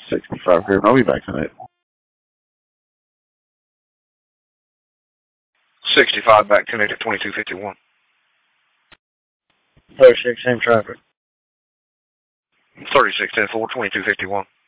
65 here, and I'll be back tonight. 65 back connected 2251. 36, same traffic. 36 10 4 2251.